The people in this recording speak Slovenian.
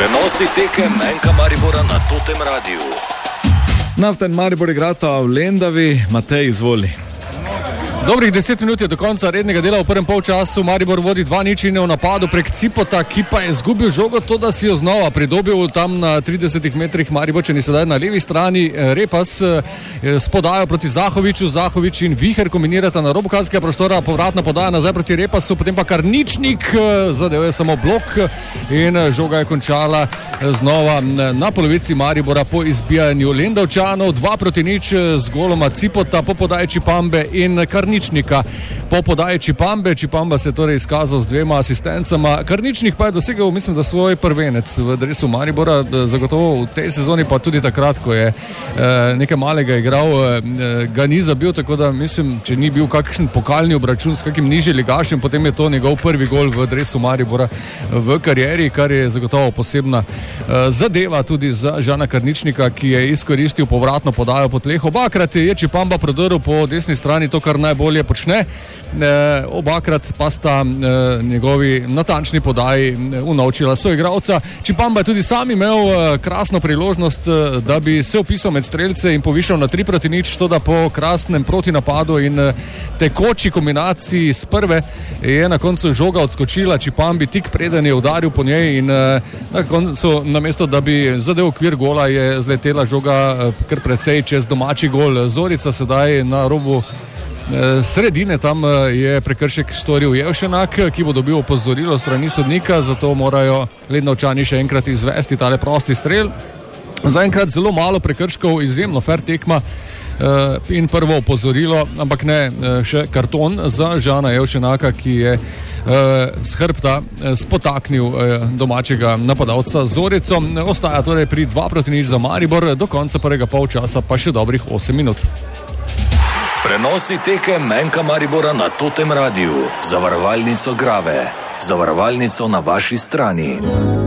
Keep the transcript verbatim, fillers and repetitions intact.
Prenosi tekem Enka Maribora na Totem Radiu. Naften Maribor igrata v Lendavi. Matej, izvoli. Dobrih deset minut je do konca rednega dela v prvem polčasu. Maribor vodi dva nič v napadu prek Cipota, ki pa je izgubil žogo, to da si jo znova pridobil tam na tridesetih metrih. Mariborčani sedaj na levi strani. Repas s podajo proti Zahoviču. Zahovič in Viher kombinirata na robu kazenskega prostora, povratna podaja nazaj proti Repasu, potem pa Karničnik, zadev je samo blok in žoga je končala znova na polovici Maribora po izbijanju Lendavčanov. Dva proti nič z goloma Cipota po podaji Čipambe in Karničnika. Po podaji Čipambe, Čipamba se je torej izkazal z dvema asistencama. Karničnik pa je dosegel, mislim, da svoj prvenec v dresu Maribora, zagotovo v tej sezoni, pa tudi takrat, ko je eh, nekaj malega igral, eh, ga ni zabil, tako da mislim, če ni bil kakšen pokalni obračun s kakim nižji ligašem, potem je to njegov prvi gol v dresu Maribora v karieri, kar je zagotovo posebna eh, zadeva tudi za Žana Karničnika, ki je izkoristil povratno podajo po tleh. Obakrat je Čipamba prodrl po desni strani, to kar najbolj bolje počne, e, obakrat pa sta e, njegovi natančni podaji unovčila soigralca. Čipamba je tudi sam imel e, krasno priložnost, e, da bi se upisal med strelce in povišal na tri proti nič, to da po krasnem protinapadu in e, tekoči kombinaciji s prve je na koncu žoga odskočila Čipambi tik preden je udaril po njej in e, na koncu, namesto da bi zadev okvir gola, je zletela žoga e, kar precej čez domači gol. Zorica sedaj na robu sredine, tam je prekršek storil Jevšenak, ki bo dobil opozorilo strani sodnika, zato morajo Lendavčani še enkrat izvesti tale prosti strel. Zaenkrat zelo malo prekrškov, izjemno fair tekma in prvo opozorilo, ampak ne še karton za Žana Jevšenaka, ki je s hrbta spotaknil domačega napadalca Zorico. Ostaja torej pri dva proti nič za Maribor, do konca prvega polčasa pa še dobrih osem minut. Prenosi tekem Enka Maribora na Totem Radiu. Zavarovalnico Grave. Zavarovalnico na vaši strani.